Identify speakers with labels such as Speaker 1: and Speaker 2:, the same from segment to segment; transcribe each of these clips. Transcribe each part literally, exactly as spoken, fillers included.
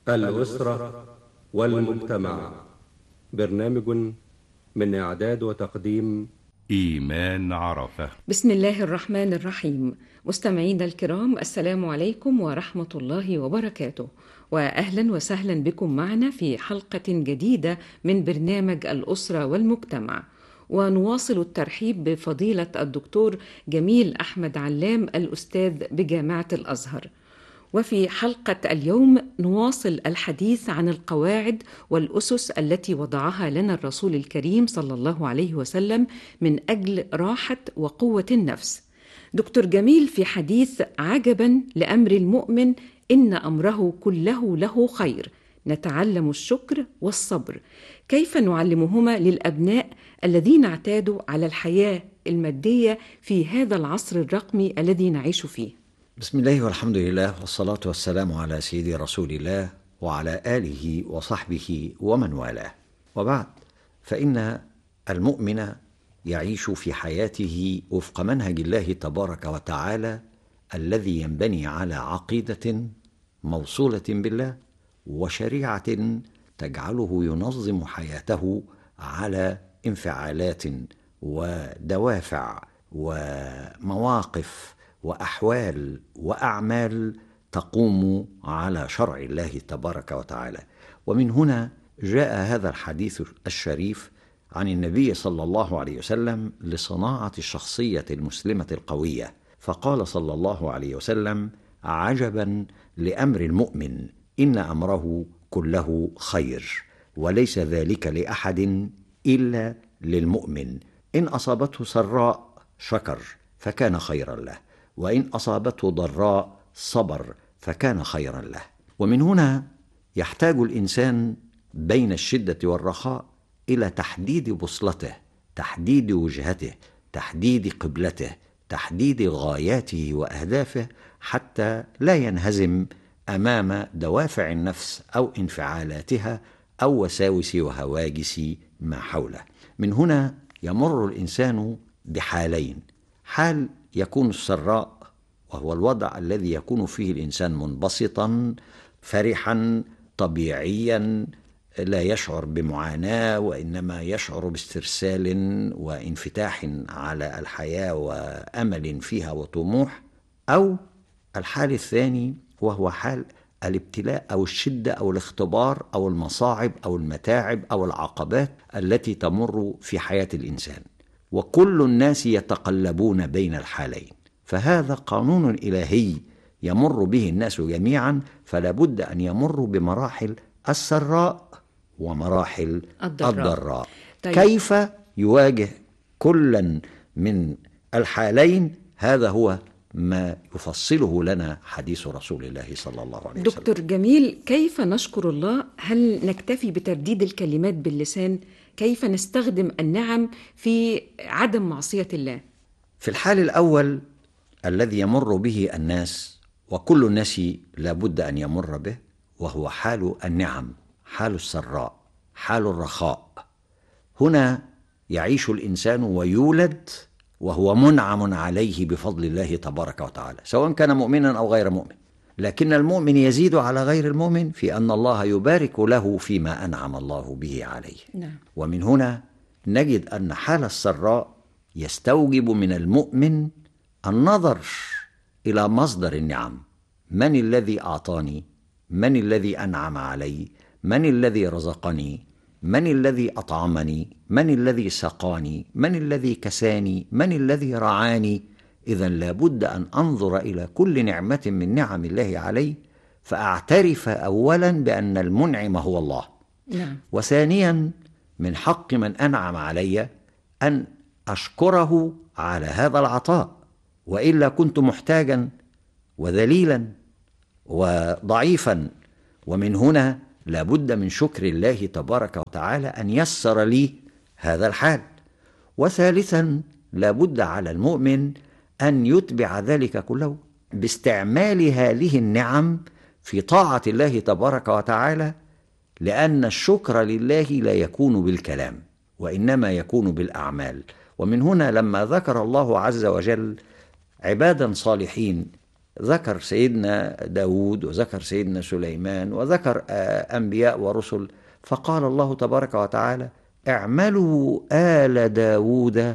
Speaker 1: الأسرة والمجتمع. برنامج من إعداد وتقديم
Speaker 2: إيمان عرفة.
Speaker 3: بسم الله الرحمن الرحيم. مستمعينا الكرام، السلام عليكم ورحمة الله وبركاته، وأهلا وسهلا بكم معنا في حلقة جديدة من برنامج الأسرة والمجتمع. ونواصل الترحيب بفضيلة الدكتور جميل أحمد علام، الأستاذ بجامعة الأزهر. وفي حلقة اليوم نواصل الحديث عن القواعد والأسس التي وضعها لنا الرسول الكريم صلى الله عليه وسلم من أجل راحة وقوة النفس. دكتور جميل، في حديث عجبا لأمر المؤمن إن أمره كله له خير، نتعلم الشكر والصبر. كيف نعلمهما للأبناء الذين اعتادوا على الحياة المادية في هذا العصر الرقمي الذي نعيش فيه؟
Speaker 4: بسم الله والحمد لله والصلاة والسلام على سيدي رسول الله وعلى آله وصحبه ومن والاه، وبعد، فإن المؤمن يعيش في حياته وفق منهج الله تبارك وتعالى الذي ينبني على عقيدة موصولة بالله وشريعة تجعله ينظم حياته على انفعالات ودوافع ومواقف وأحوال وأعمال تقوم على شرع الله تبارك وتعالى. ومن هنا جاء هذا الحديث الشريف عن النبي صلى الله عليه وسلم لصناعة الشخصية المسلمة القوية، فقال صلى الله عليه وسلم: عجبا لأمر المؤمن إن أمره كله خير، وليس ذلك لأحد إلا للمؤمن، إن أصابته سراء شكر فكان خيرا له، وإن أصابته ضراء صبر فكان خيرا له. ومن هنا يحتاج الإنسان بين الشدة والرخاء إلى تحديد بوصلته، تحديد وجهته، تحديد قبلته، تحديد غاياته وأهدافه، حتى لا ينهزم أمام دوافع النفس أو انفعالاتها أو وساوس وهواجس ما حوله. من هنا يمر الإنسان بحالين: حال يكون السراء، وهو الوضع الذي يكون فيه الإنسان منبسطا فرحا طبيعيا، لا يشعر بمعاناة وإنما يشعر باسترسال وانفتاح على الحياة وأمل فيها وطموح. أو الحال الثاني وهو حال الابتلاء أو الشدة أو الاختبار أو المصاعب أو المتاعب أو العقبات التي تمر في حياة الإنسان، وكل الناس يتقلبون بين الحالين، فهذا قانون إلهي يمر به الناس جميعا، فلا بد أن يمروا بمراحل السراء ومراحل الضراء, الضراء. طيب. كيف يواجه كلا من الحالين؟ هذا هو ما يفصله لنا حديث رسول الله صلى الله عليه وسلم.
Speaker 3: دكتور جميل، كيف نشكر الله؟ هل نكتفي بترديد الكلمات باللسان؟ كيف نستخدم النعم في عدم معصية الله؟
Speaker 4: في الحال الأول الذي يمر به الناس وكل الناس لا بد أن يمر به، وهو حال النعم، حال السراء، حال الرخاء. هنا يعيش الإنسان ويولد وهو منعم عليه بفضل الله تبارك وتعالى، سواء كان مؤمنا أو غير مؤمن، لكن المؤمن يزيد على غير المؤمن في أن الله يبارك له فيما أنعم الله به عليه.
Speaker 3: نعم.
Speaker 4: ومن هنا نجد أن حال السراء يستوجب من المؤمن النظر إلى مصدر النعم: من الذي أعطاني؟ من الذي أنعم علي؟ من الذي رزقني؟ من الذي أطعمني؟ من الذي سقاني؟ من الذي كساني؟ من الذي رعاني؟ إذن لابد أن أنظر إلى كل نعمة من نعم الله علي، فأعترف أولا بأن المنعم هو الله.
Speaker 3: نعم.
Speaker 4: وثانيا من حق من أنعم علي أن أشكره على هذا العطاء، وإلا كنت محتاجا وذليلا وضعيفا. ومن هنا لابد من شكر الله تبارك وتعالى أن يسر لي هذا الحال. وثالثا لابد على المؤمن أن يتبع ذلك كله باستعمال هذه النعم في طاعة الله تبارك وتعالى، لأن الشكر لله لا يكون بالكلام وإنما يكون بالأعمال. ومن هنا لما ذكر الله عز وجل عبادا صالحين ذكر سيدنا داود وذكر سيدنا سليمان وذكر أنبياء ورسل، فقال الله تبارك وتعالى: اعملوا آل داود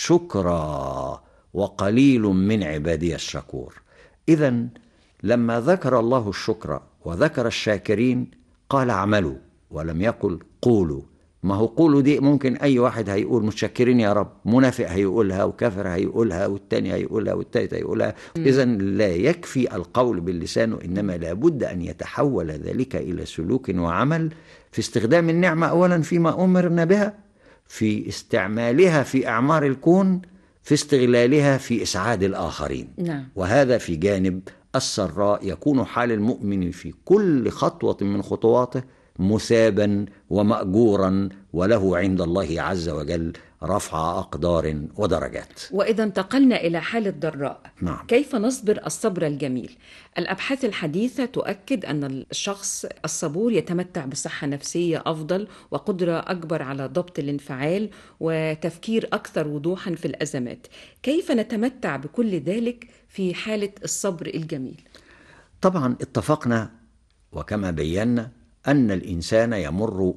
Speaker 4: شكرا وقليل من عبادي الشكور. إذن لما ذكر الله الشكر وذكر الشاكرين قال اعملوا، ولم يقل قولوا. ما هو قولوا دي ممكن أي واحد هيقول متشكرين يا رب، منافق هيقولها وكافر هيقولها والتاني هيقولها والتالت هيقولها. إذن لا يكفي القول باللسان، إنما لابد أن يتحول ذلك إلى سلوك وعمل في استخدام النعمة أولا فيما أمرنا بها، في استعمالها في أعمار الكون، في استغلالها في إسعاد الآخرين.
Speaker 3: نعم.
Speaker 4: وهذا في جانب السراء يكون حال المؤمن في كل خطوة من خطواته مثابا ومأجورا، وله عند الله عز وجل رفع أقدار ودرجات.
Speaker 3: وإذا انتقلنا إلى حال الضراء،
Speaker 4: نعم.
Speaker 3: كيف نصبر الصبر الجميل؟ الأبحاث الحديثة تؤكد أن الشخص الصبور يتمتع بصحة نفسية أفضل وقدرة أكبر على ضبط الانفعال وتفكير أكثر وضوحا في الأزمات. كيف نتمتع بكل ذلك في حالة الصبر الجميل؟
Speaker 4: طبعا اتفقنا وكما بينا أن الإنسان يمر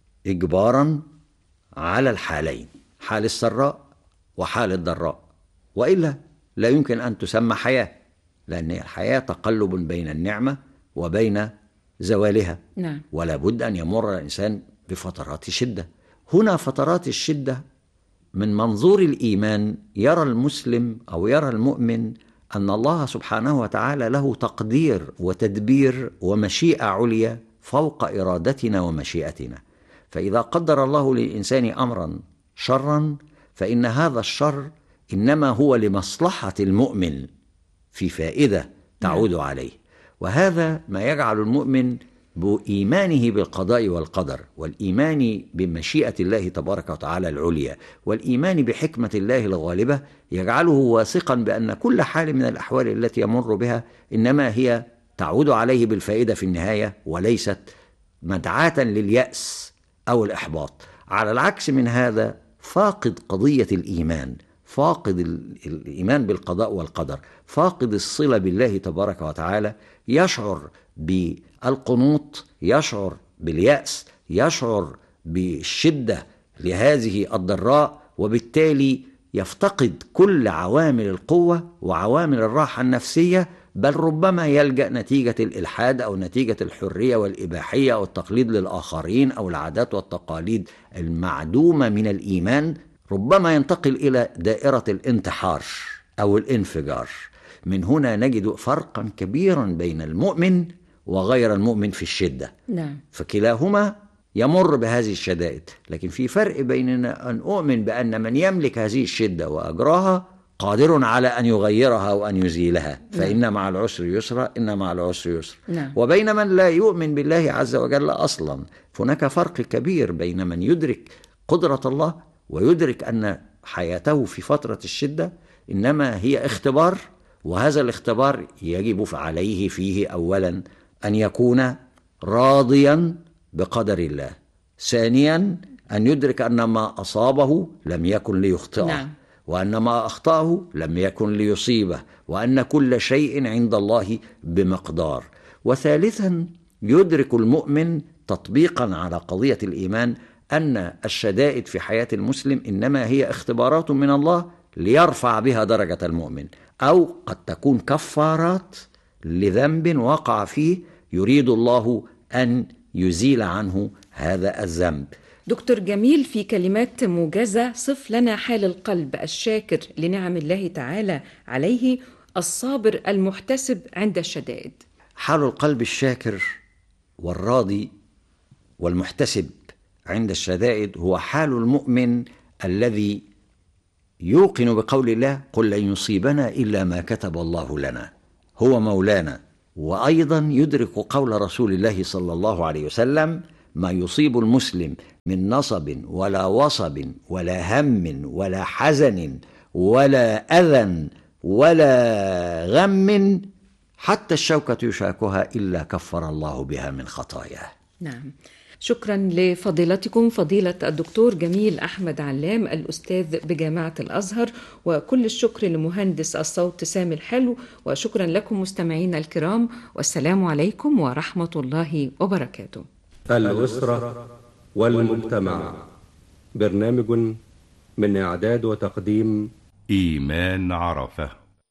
Speaker 4: إجبارا على الحالين، حال السراء وحال الضراء، وإلا لا يمكن أن تسمى حياة، لأن الحياة تقلب بين النعمة وبين زوالها.
Speaker 3: نعم.
Speaker 4: ولا بد أن يمر الإنسان بفترات شدة. هنا فترات الشدة من منظور الإيمان يرى المسلم أو يرى المؤمن أن الله سبحانه وتعالى له تقدير وتدبير ومشيئة عليا فوق إرادتنا ومشيئتنا. فإذا قدر الله للإنسان أمرا شرا فإن هذا الشر إنما هو لمصلحة المؤمن، في فائدة تعود عليه. وهذا ما يجعل المؤمن بإيمانه بالقضاء والقدر، والإيمان بمشيئة الله تبارك وتعالى العليا، والإيمان بحكمة الله الغالبة، يجعله واثقا بأن كل حال من الأحوال التي يمر بها إنما هي تعود عليه بالفائدة في النهاية، وليست مدعاة لليأس أو الإحباط. على العكس من هذا، فاقد قضية الإيمان، فاقد الإيمان بالقضاء والقدر، فاقد الصلة بالله تبارك وتعالى، يشعر بالقنوط، يشعر باليأس، يشعر بالشدة لهذه الضراء، وبالتالي يفتقد كل عوامل القوة وعوامل الراحة النفسية، بل ربما يلجأ نتيجة الإلحاد أو نتيجة الحرية والإباحية أو التقليد للآخرين أو العادات والتقاليد المعدومة من الإيمان، ربما ينتقل إلى دائرة الانتحار أو الانفجار. من هنا نجد فرقا كبيرا بين المؤمن وغير المؤمن في الشدة.
Speaker 3: نعم.
Speaker 4: فكلاهما يمر بهذه الشدائد، لكن في فرق بين أن أؤمن بأن من يملك هذه الشدة وأجراها قادر على أن يغيرها وأن يزيلها، فإن نعم. مع العسر يسرا، إن مع العسر يسر.
Speaker 3: نعم.
Speaker 4: وبين من لا يؤمن بالله عز وجل أصلا، هناك فرق كبير بين من يدرك قدرة الله ويدرك أن حياته في فترة الشدة إنما هي اختبار، وهذا الاختبار يجب عليه فيه أولا أن يكون راضيا بقدر الله، ثانيا أن يدرك أن ما أصابه لم يكن ليخطئه.
Speaker 3: نعم.
Speaker 4: وأن ما أخطأه لم يكن ليصيبه، وأن كل شيء عند الله بمقدار. وثالثا يدرك المؤمن تطبيقا على قضية الإيمان أن الشدائد في حياة المسلم إنما هي اختبارات من الله ليرفع بها درجة المؤمن، أو قد تكون كفارات لذنب وقع فيه يريد الله أن يزيل عنه هذا الذنب.
Speaker 3: دكتور جميل، في كلمات موجزة صف لنا حال القلب الشاكر لنعم الله تعالى عليه، الصابر المحتسب عند الشدائد.
Speaker 4: حال القلب الشاكر والراضي والمحتسب عند الشدائد هو حال المؤمن الذي يوقن بقول الله: قل لن يصيبنا إلا ما كتب الله لنا، هو مولانا. وأيضا يدرك قول رسول الله صلى الله عليه وسلم: ما يصيب المسلم من نصب ولا وصب ولا هم ولا حزن ولا أذى ولا غم حتى الشوكة يشاكها إلا كفر الله بها من خطاياه.
Speaker 3: نعم. شكرا لفضيلتكم فضيلة الدكتور جميل أحمد علام الأستاذ بجامعة الأزهر، وكل الشكر لمهندس الصوت سامي الحلو، وشكرا لكم مستمعينا الكرام، والسلام عليكم ورحمة الله وبركاته.
Speaker 1: الأسرة والمجتمع، برنامج من إعداد وتقديم
Speaker 2: إيمان عرفة.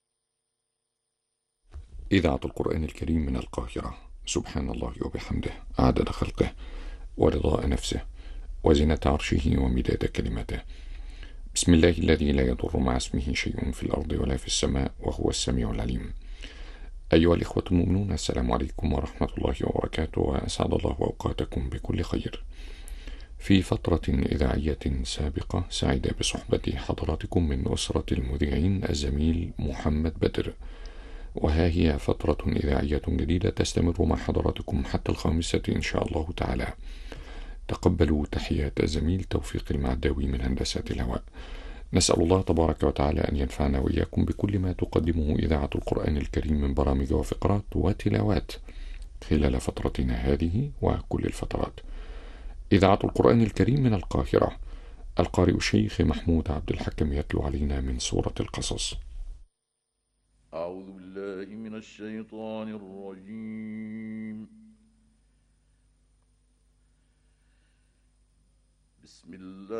Speaker 5: إذاعة القرآن الكريم من القاهرة. سبحان الله وبحمده، عدد خلقه ورضاء نفسه وزنة عرشه ومداد كلمته. بسم الله الذي لا يضر مع اسمه شيء في الأرض ولا في السماء وهو السميع العليم. أيها الإخوة المؤمنون، السلام عليكم ورحمة الله وبركاته، وأسعد الله أوقاتكم بكل خير. في فترة إذاعية سابقة سعد بصحبة حضراتكم من أسرة المذيعين الزميل محمد بدر، وها هي فترة إذاعية جديدة تستمر مع حضراتكم حتى الخامسة إن شاء الله تعالى. تقبلوا تحيات الزميل توفيق المعداوي من هندسة الهواء. نسأل الله تبارك وتعالى أن ينفعنا وإياكم بكل ما تقدمه إذاعة القرآن الكريم من برامج وفقرات وتلاوات خلال فترتنا هذه وكل الفترات. إذاعة القرآن الكريم من القاهرة. القارئ الشيخ محمود عبد الحكم يتلو علينا من سورة القصص.
Speaker 6: أعوذ بالله من الشيطان الرجيم. بسم الله